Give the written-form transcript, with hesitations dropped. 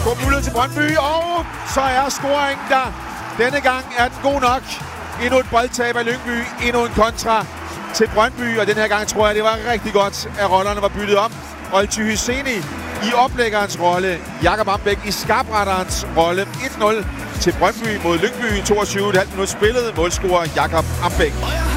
God mulighed til Brøndby, og så er scoringen der. Denne gang er den god nok. Endnu et boldtab af Lyngby, endnu en kontra til Brøndby, og den her gang tror jeg, det var rigtig godt, at rollerne var byttet om. Olty Hyseni i oplæggerens rolle, Jakob Ambæk i skarpretterens rolle. 1-0 til Brøndby mod Lyngby, 22,5 minutter spillet, målscorer Jakob Ambæk.